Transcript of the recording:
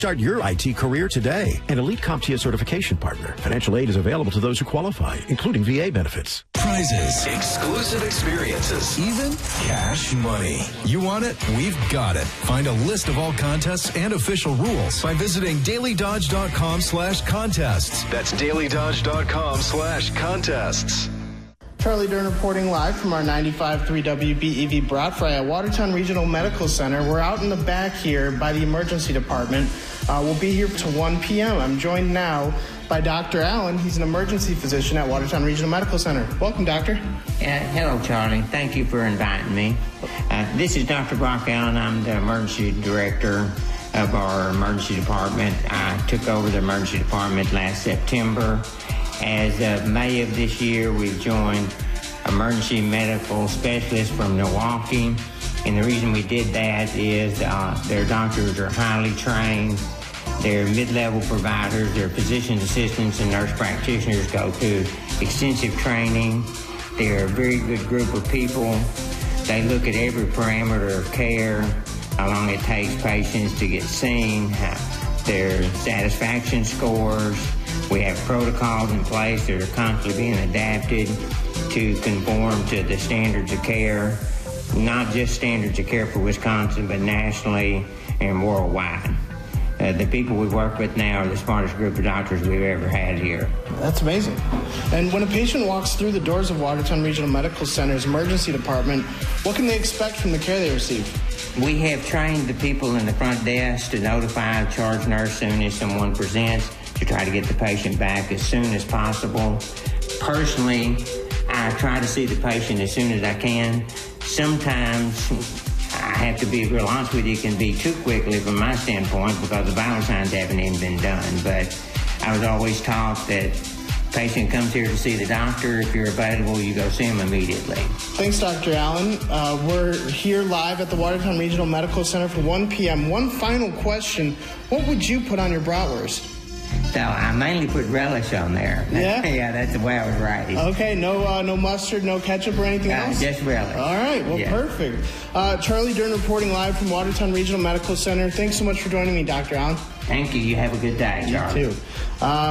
Start your IT career today. An Elite CompTIA certification partner. Financial aid is available to those who qualify, including VA benefits. Prizes, exclusive experiences, even cash money. You want it? We've got it. Find a list of all contests and official rules by visiting dailydodge.com/contests. That's dailydodge.com/contests. Charlie Dern reporting live from our 95.3 WBEV Broadfry at Watertown Regional Medical Center. We're out in the back here by the emergency department. We'll be here to 1 p.m. I'm joined now by Dr. Allen. He's an emergency physician at Watertown Regional Medical Center. Welcome, Doctor. Hello, Charlie. Thank you for inviting me. This is Dr. Brock Allen. I'm the emergency director of our emergency department. I took over the emergency department last September. As of May of this year, we've joined emergency medical specialists from Milwaukee. And the reason we did that is their doctors are highly trained. Their mid-level providers, their physician assistants and nurse practitioners go through extensive training. They're a very good group of people. They look at every parameter of care, how long it takes patients to get seen, their satisfaction scores. We have protocols in place that are constantly being adapted to conform to the standards of care, not just standards of care for Wisconsin, but nationally and worldwide. The people we work with now are the smartest group of doctors we've ever had here. That's amazing. And when a patient walks through the doors of Watertown Regional Medical Center's emergency department, what can they expect from the care they receive? We have trained the people in the front desk to notify a charge nurse soon as someone presents, to try to get the patient back as soon as possible. Personally, I try to see the patient as soon as I can. Sometimes, I have to be real honest with you, it can be too quickly from my standpoint because the vital signs haven't even been done. But I was always taught that patient comes here to see the doctor. If you're available, you go see him immediately. Thanks, Dr. Allen. We're here live at the Watertown Regional Medical Center for 1 p.m. One final question. What would you put on your bratwurst? So I mainly put relish on there. Yeah? Yeah, that's the way I was raised. Okay, no mustard, no ketchup or anything else? Just relish. All right, well, perfect. Charlie Dern reporting live from Watertown Regional Medical Center. Thanks so much for joining me, Dr. Allen. Thank you. You have a good day, Charlie. You too.